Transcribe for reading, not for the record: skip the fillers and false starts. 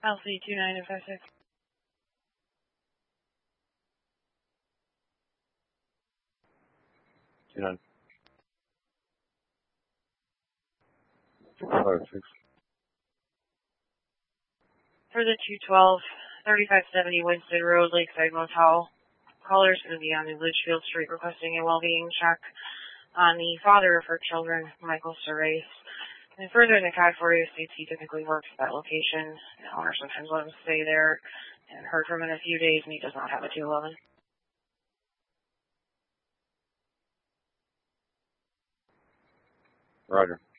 LC 2956. Nine. 56. For the 212, 3570 Winston Road, Lakeside Motel. Caller is going to be on New Litchfield Street requesting a well-being check on the father of her children, Michael Cervais. And further, the CAD 4A states he typically works at that location. The owner sometimes let him stay there, and heard from him in a few days, and he does not have a 211. Roger.